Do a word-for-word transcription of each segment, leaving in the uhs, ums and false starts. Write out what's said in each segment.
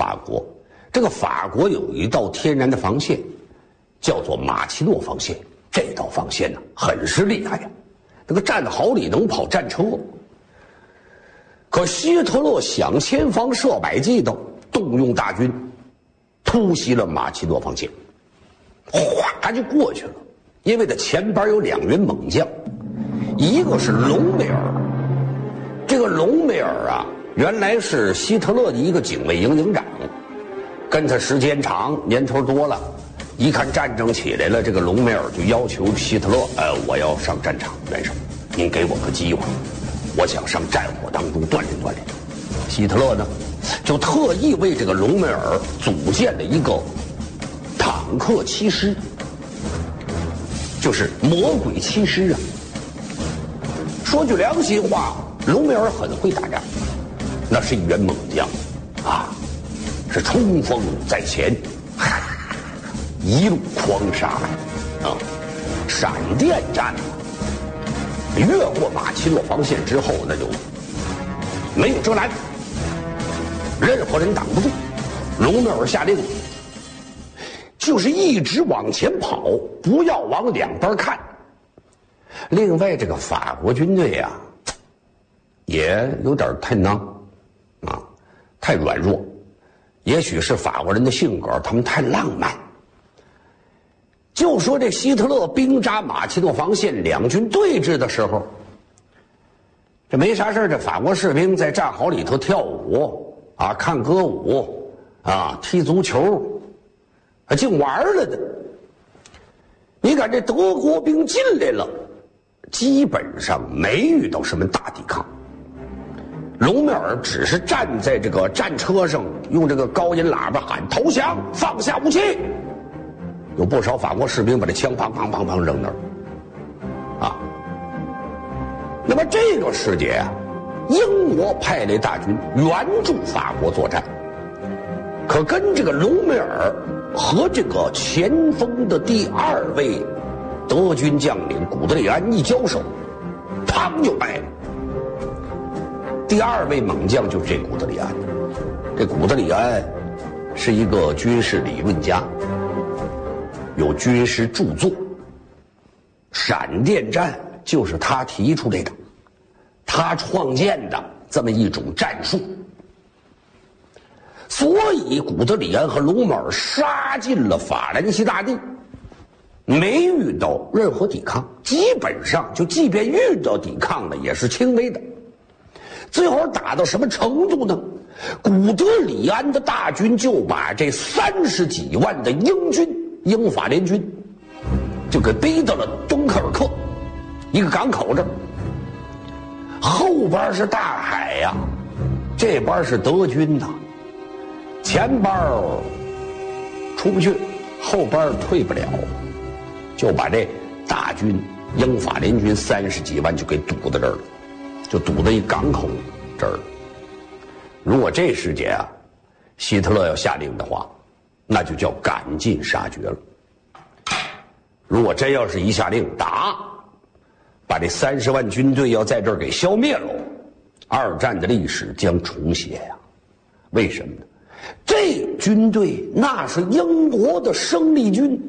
法国，这个法国有一道天然的防线，叫做马奇诺防线。这道防线呢，很是厉害呀，那个战壕里能跑战车。可希特勒想千方设百计的动用大军，突袭了马奇诺防线，哗就过去了。因为他前边有两员猛将，一个是隆美尔，这个隆美尔啊，原来是希特勒的一个警卫营营长，跟他时间长，年头多了，一看战争起来了，这个隆美尔就要求希特勒，呃，我要上战场，元首，您给我个机会，我想上战火当中锻炼锻炼。希特勒呢，就特意为这个隆美尔组建了一个坦克七师，就是魔鬼七师啊。说句良心话，隆美尔很会打仗，那是一员猛将啊，是冲锋在前，一路狂杀啊，闪电战啊，越过马奇诺防线之后，那就没有遮拦，任何人挡不住。隆美尔下令，就是一直往前跑，不要往两边看。另外，这个法国军队啊，也有点太囊啊，太软弱。也许是法国人的性格，他们太浪漫。就说这希特勒兵扎马奇诺防线，两军对峙的时候，这没啥事，这法国士兵在战壕里头跳舞啊，看歌舞啊，踢足球，啊，净玩了的。你看这德国兵进来了，基本上没遇到什么大抵抗。隆美尔只是站在这个战车上，用这个高音喇叭喊投降，放下武器。有不少法国士兵把这枪砰砰砰砰扔那儿，啊。那么这个时节啊，英国派来大军援助法国作战，可跟这个隆美尔和这个前锋的第二位德军将领古德里安一交手，砰就败了。第二位猛将就是这古德里安，这古德里安是一个军事理论家，有军事著作，闪电战就是他提出来的，他创建的这么一种战术。所以古德里安和隆美尔杀进了法兰西大地，没遇到任何抵抗，基本上就即便遇到抵抗了也是轻微的。最后打到什么程度呢？古德里安的大军就把这三十几万的英军英法联军就给逼到了敦刻尔克一个港口这儿，后边是大海呀、啊，这边是德军呐、啊，前边出不去，后边退不了，就把这大军英法联军三十几万就给堵在这儿了，就堵在一港口这儿了。如果这时节啊，希特勒要下令的话，那就叫赶尽杀绝了。如果真要是一下令打，把这三十万军队要在这儿给消灭了，二战的历史将重写呀、啊。为什么呢？这军队那是英国的生力军，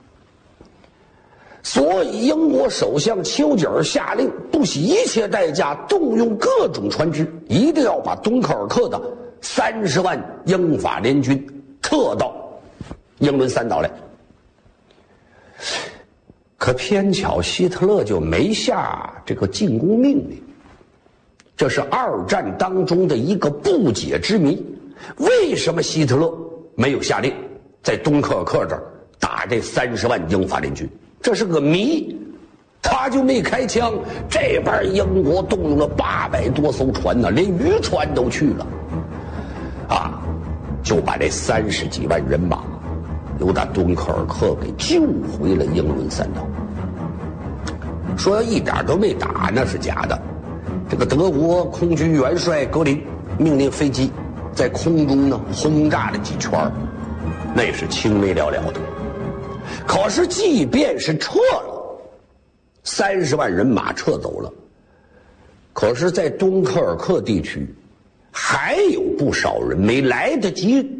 所以英国首相丘吉尔下令不惜一切代价动用各种船只，一定要把敦刻尔克的三十万英法联军撤到英伦三岛来。可偏巧希特勒就没下这个进攻命令，这是二战当中的一个不解之谜。为什么希特勒没有下令在敦刻尔克这儿打这三十万英法联军？这是个谜，他就没开枪。这边英国动用了八百多艘船呢，连渔船都去了，啊，就把这三十几万人马由打敦刻尔克给救回了英伦三岛。说一点都没打那是假的，这个德国空军元帅格林命令飞机在空中呢轰炸了几圈，那是轻微了了的。可是即便是撤了三十万人马撤走了，可是在敦刻尔克地区还有不少人没来得及